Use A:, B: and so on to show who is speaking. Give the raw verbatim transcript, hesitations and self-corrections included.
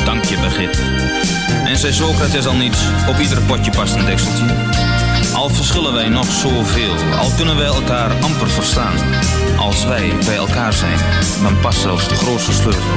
A: dank je begrip. En zei Socrates al niets, op ieder potje past een dekseltje. Al verschillen wij nog zoveel, al kunnen wij elkaar amper verstaan. Als wij bij elkaar zijn, dan past zelfs de grootste sleutel